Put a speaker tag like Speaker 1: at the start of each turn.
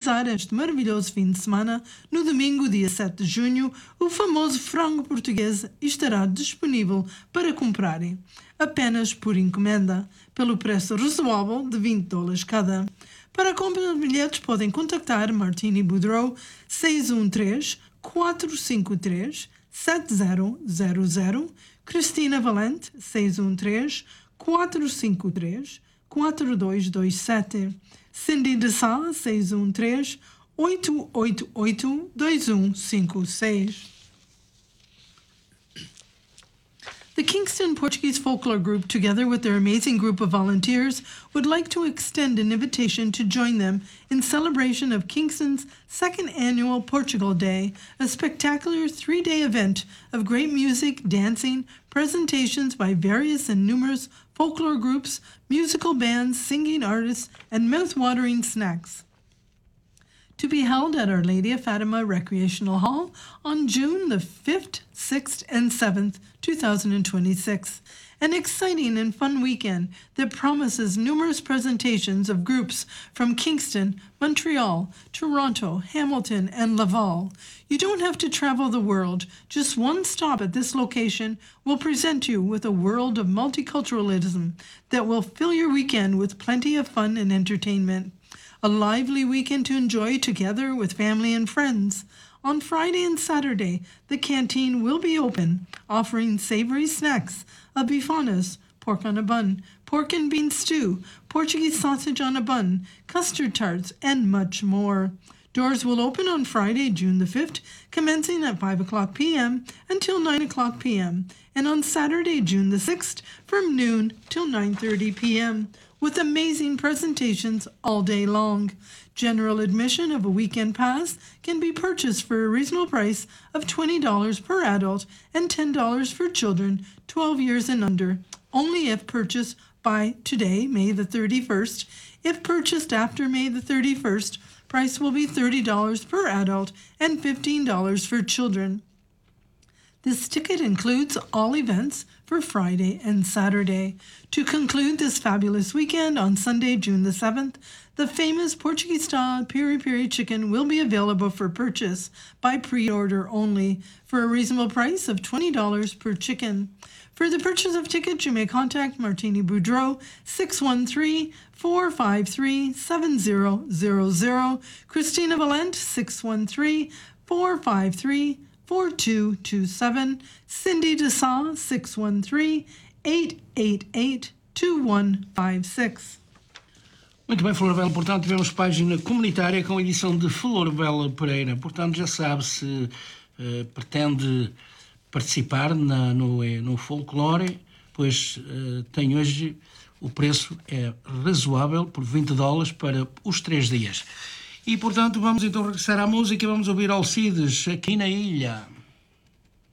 Speaker 1: finalizar este maravilhoso fim de semana, no domingo, dia 7 de junho, o famoso frango português estará disponível para comprarem, apenas por encomenda, pelo preço razoável de $20 cada. Para a compra de bilhetes podem contactar Martini Boudreau 613-453-7000, Cristina Valente 613-453-4227, Cindy de Sá 613-888-2156. The Kingston Portuguese Folklore Group, together with their amazing group of volunteers, would like to extend an invitation to join them in celebration of Kingston's second annual Portugal Day, a spectacular 3-day event of great music, dancing, presentations by various and numerous folklore groups, musical bands, singing artists, and mouth-watering snacks. To be held at Our Lady of Fatima Recreational Hall on June the 5th, 6th, and 7th, 2026. An exciting and fun weekend that promises numerous presentations of groups from Kingston, Montreal, Toronto, Hamilton, and Laval. You don't have to travel the world. Just one stop at this location will present you with a world of multiculturalism that will fill your weekend with plenty of fun and entertainment. A lively weekend to enjoy together with family and friends. On Friday and Saturday, the canteen will be open, offering savory snacks, a bifanas, pork on a bun, pork and bean stew, Portuguese sausage on a bun, custard tarts, and much more. Doors will open on Friday, June the 5th, commencing at 5 o'clock p.m. until 9 o'clock p.m., and on Saturday, June the 6th, from noon till 9:30 p.m., with amazing presentations all day long. General admission of a weekend pass can be purchased for a reasonable price of $20 per adult and $10 for children 12 years and under, only if purchased by today, May the 31st. If purchased after May the 31st, price will be $30 per adult and $15 for children. This ticket includes all events for Friday and Saturday. To conclude this fabulous weekend, on Sunday, June the 7th, the famous Portuguese-style piri-piri chicken will be available for purchase by pre-order only for a reasonable price of $20 per chicken. For the purchase of tickets, you may contact Martini Boudreau 613-453-7000, Cristina Valente 613-453-4227, Cindy de Sá 613-888-2156.
Speaker 2: Muito bem, Flor Bela, portanto, tivemos página comunitária com a edição de Flor Bela Pereira. Portanto, já sabe, se pretende participar no folclore, pois tem hoje, o preço é razoável, por $20 para os 3 dias. E, portanto, vamos então regressar à música e vamos ouvir Alcides aqui na ilha.